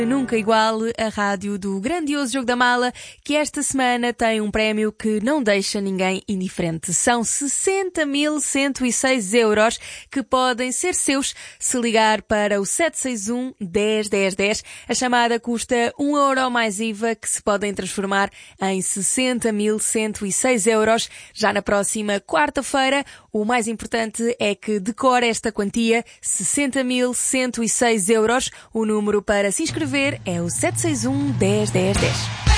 Nunca iguale a rádio do grandioso Jogo da Mala, que esta semana tem um prémio que não deixa ninguém indiferente. São 60.106 euros que podem ser seus se ligar para o 761 10 10 10. A chamada custa 1 euro mais IVA, que se podem transformar em 60.106 euros. Já na próxima quarta-feira, o mais importante é que decore esta quantia, 60.106 euros. O número para se inscrever é o 761 10 10 10.